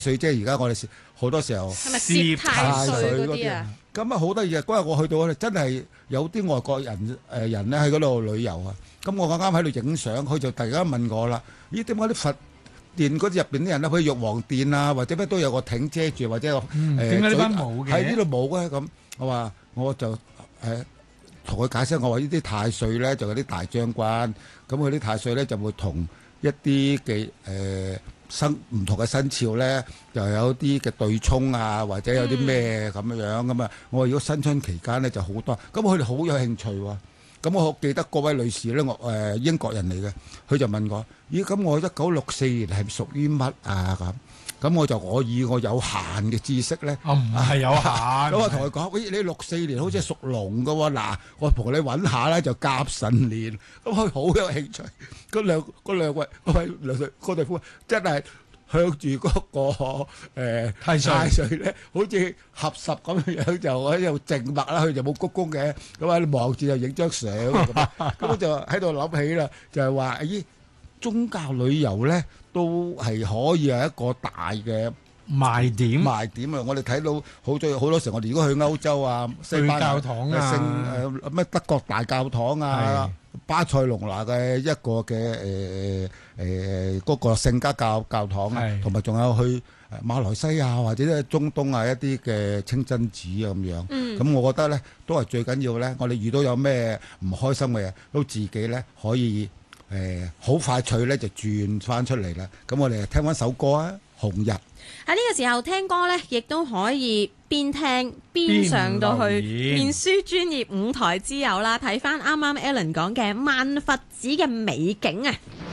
歲即係而家我哋好多時候係咪攝太歲嗰啲啊？ 咁啊好得意啊！嗰日我去到咧，真係有啲外國人人咧喺嗰度旅遊啊。咁我啱啱喺度影相，佢就突然間問我啦：咦，點解啲佛殿嗰啲入邊啲人咧，好似玉皇殿啊，或者咩都有個艇遮住，或者點解呢班冇嘅？ 喺呢度冇嘅咁。我就同佢解釋，我話呢啲太歲咧就有啲大將軍，咁佢啲太歲咧就會同一啲嘅唔同嘅生肖咧，就有啲嘅對沖啊，或者有啲咩咁樣咁啊。我話如果新春期間咧就好多，咁佢哋好有興趣喎。咁我記得嗰位女士咧，英國人嚟嘅，佢就問我：咦，咁我1964年係屬於乜啊？咁我以我有限嘅知識咧， 唔係有限。 咁我同佢講：喂，你64年好似係屬龍嘅喎，嗱，我同你揾下咧就甲辰年。咁佢好有興趣。嗰兩位嗰對夫真係向住嗰個太歲咧，好似合十咁樣，就喺度靜默啦。佢就冇鞠躬嘅，咁喺度望住就影張相咁。咁我就喺度諗起啦，就係話咦，宗教旅遊咧都係可以係一個大嘅賣點啊！我哋睇到好多時，我哋如果去歐洲啊、西班牙教堂啊、 咩德國大教堂啊、巴塞隆拿嘅一個嘅嗰個聖家教堂啊，同埋仲有去馬來西亞或者中東啊一啲嘅清真寺啊咁樣。咁我覺得咧都係最緊要咧，我哋遇到有咩唔開心嘅嘢，都自己咧可以好快脆咧就轉翻出嚟啦。咁我哋聽翻首歌啊，《紅日》。 喺呢個時候聽歌呢，亦都可以邊聽邊上到去面書專頁舞台之友啦，睇翻啱啱 Alan 講嘅萬佛寺嘅美景啊！